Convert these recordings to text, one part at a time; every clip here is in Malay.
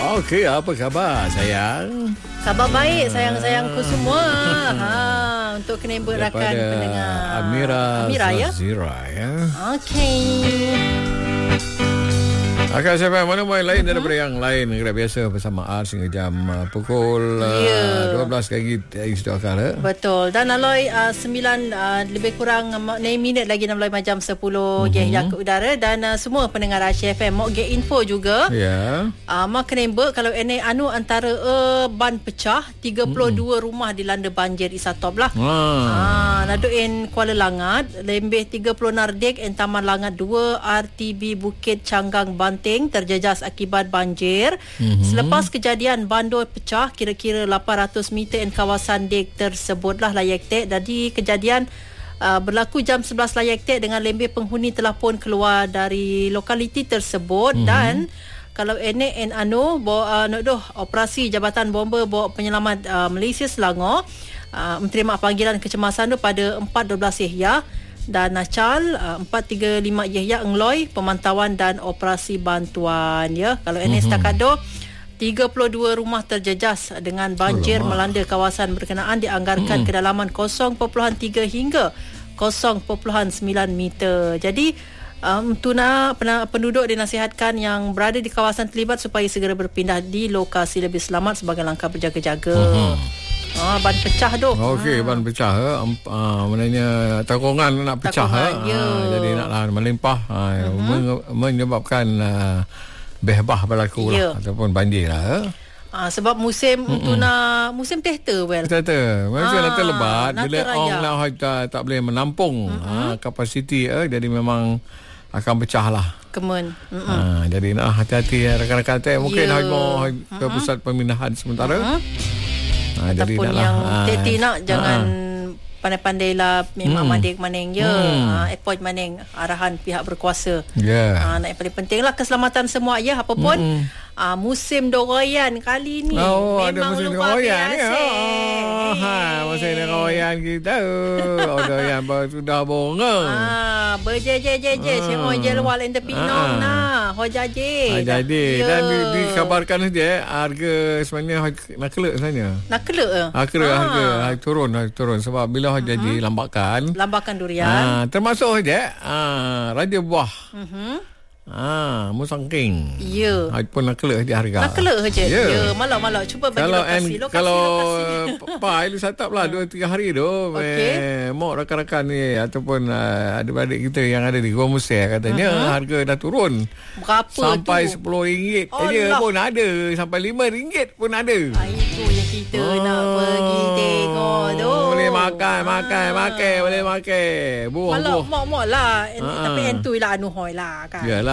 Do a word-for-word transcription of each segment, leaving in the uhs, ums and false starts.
Okey, apa khabar sayang? Khabar baik sayang-sayangku semua. Ha, untuk kena berakan pendengar Amira, Amira ya. Zira ya. Okey. Akan sampai mana main lain daripada yang lain. Kira biasa bersama Ars hingga jam uh, pukul uh, yeah. dua belas lagi istilah kala. Betul. Dan Aloy uh, sembilan uh, lebih kurang enam minit lagi enam jam sepuluh mm-hmm. Geh ke udara. Dan uh, semua pendengar Aisyah F M mau get info juga. Ya. Yeah. Uh, mak kenembek kalau ini anu antara uh, ban pecah tiga puluh dua mm-hmm. rumah dilanda banjir Isatop lah. Ah, uh, naduin Kuala Langat, Lembeh tiga puluh Nardik dan Taman Langat dua, R T B Bukit Canggang Banting terjejas akibat banjir. Mm-hmm. Selepas kejadian bandul pecah kira-kira lapan ratus meter in kawasan dek tersebutlah layak tek. Jadi kejadian uh, berlaku jam sebelas layak tek dengan lebih penghuni telah pun keluar dari lokaliti tersebut. Mm-hmm. Dan kalau N A N anu bawa uh, nodoh operasi Jabatan Bomba bawa penyelamat uh, Malaysia Selangor uh, menerima panggilan kecemasan tu pada empat dua belas Yahya dan Nacal uh, empat tiga lima Yahya Engloy pemantauan dan operasi bantuan ya. Kalau mm-hmm. N A setakat tu tiga puluh dua rumah terjejas dengan banjir oh, melanda kawasan berkenaan dianggarkan mm-hmm. kedalaman kosong perpuluhan tiga hingga kosong perpuluhan sembilan meter. Jadi um, tuna penduduk dinasihatkan yang berada di kawasan terlibat supaya segera berpindah di lokasi lebih selamat sebagai langkah berjaga-jaga. Mm-hmm. Ah, ban pecah tu. Okey, ban pecah. Ah, maknanya takongan nak pecah. Takongan, ya. Ah, jadi naklah melimpah. Ah, uh-huh. menyebabkan uh, behbah berlaku ya. lah, ataupun banjir lah. Ah, sebab musim mm-mm. tuna musim tehta well. Tehta. Macam ah, nanti lebat bila orang lah tak, tak boleh menampung ah, kapasiti eh, jadi memang akan pecah lah. Kemen. Ah, jadi nak hati-hati ya, rakan-rakan teh mungkin yeah. mau ke pusat pemindahan sementara. Uh-huh. Ha, ataupun yang ha. Teti nak jangan ha. pandai-pandai lah memang hmm. manding maning je hmm. ha, appoint maning arahan pihak berkuasa yeah. ha, nak yang paling penting lah keselamatan semua ya apapun hmm. ha, musim doroyan kali ni oh, memang ada musim luar doroyan biasa ya. oh, ha, musim doroyan kita oh, doroyan sudah bunga ha, berjeje-jeje ha. Semua je luar yang terpinong ha. nah hojaje ha, jadi ya. Dan di, dikabarkan saja harga sebenarnya nak kelak sebenarnya nak kelak harga, ha. harga harga turun harga turun sebab bila uh-huh. jadi lambakan lambakan durian ha, termasuk saja ha, raja buah uh-huh. Ah, musang king. Ya. Yeah. Pun nak kelak dia harga. Nak kelak saja. Ya, yeah. malam-malam cuba bagi kalau lokasi, en, lokasi kalau lokasi. Pai lu satap lah dua tiga hari tu. Okay. Mau rakan-rakan ni ataupun uh, adik-adik kita yang ada di Gua Musir katanya uh-huh. harga dah turun. Berapa sampai tu? sepuluh ringgit aja pun ada, sampai lima ringgit pun ada. Ah, itu yang kita oh. nak pergi tengok tu. Boleh makan, makan, ah. makan, boleh makan. Buah, Malah, buah. Mak-mak lah. Ah. Tapi entui lah anu hoi lah kan. Yalah.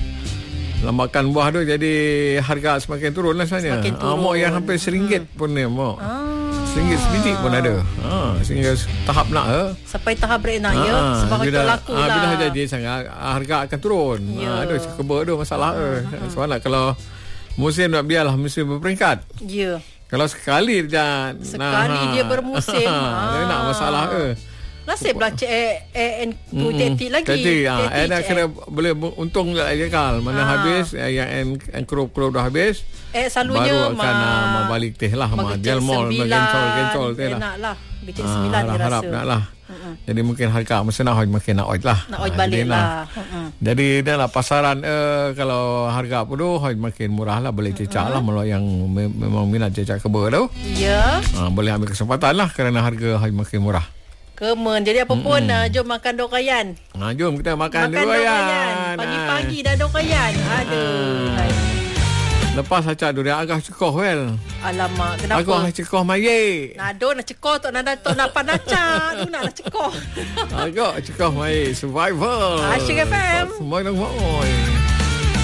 Lambakan buah tu jadi harga semakin turun lah sebenarnya. Semakin turun. Ah, mok yang hampir seringgit hmm. pun ni mok. Ah. Seringgit sebiji pun ada. Ah, sehingga tahap nak eh. Sampai tahap break nak ah. ya. Sebab bila, itu laku ah, lah. Bila jadi sangat harga akan turun. Ya. Ah, aduh kebak tu masalah eh. Hmm. Sebab nak kalau musim nak biarlah musim berperingkat. Ya. Kalau sekali dia sekali nah, dia bermusim. ah. Dia nak masalah eh. Nasib lah cik eh, eh, tu tetik lagi. Tetik ah, eh dah kena boleh untung je lagi kal. Mana ah. habis eh, yang en krup-krup dah habis. Eh selalunya baru akan ma- uh, balik teh lah ma gel mall gencol-gencol teh lah. Nak lah. Becik sembilan dia rasa. Harap nak lah. Uh-uh. Jadi mungkin harga mesti nak hoj makin nak hoj lah. Nak hoj balik lah. lah. Uh-uh. Jadi dah lah pasaran uh, kalau harga apa tu hoj makin murah lah, boleh cecak uh-uh. lah kalau yang me- memang minat cecak kebun tu. Ya. Uh, boleh ambil kesempatan lah kerana harga hoj makin murah. Kemen. Jadi apa pun uh, jom makan dokayan. Ha, jom kita makan, makan dokayan. Pagi-pagi dah dokayan. Aduh. Ha. Lepas acak durian agak cekoh wel. Alamak, kenapa? Aku nak cekoh mayik. Nado nak cekoh tok nak tok nak panacak. Tu nak nak cekoh. Agak cekoh mayik survival. Aisyah F M. Semua nak moi.